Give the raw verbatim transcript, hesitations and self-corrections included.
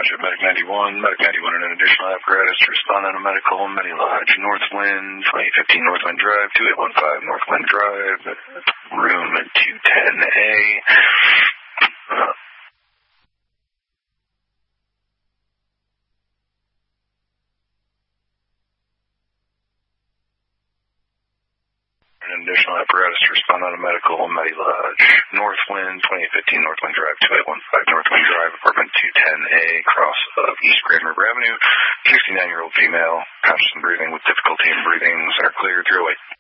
Township, Medic ninety-one, Medic ninety-one, and an additional apparatus to respond on a medical Medi Lodge, Northwind, twenty fifteen Northwind Drive, two eight one five Northwind Drive, room two ten A. Uh, An additional apparatus to respond on a medical Medi Lodge, Northwind, twenty fifteen Northwind Drive, two eight one five Northwind Drive, apartment two ten A, cross of East Grand River Avenue, sixty-nine-year-old female, conscious and breathing with difficulty in breathing, center clear, three oh eight.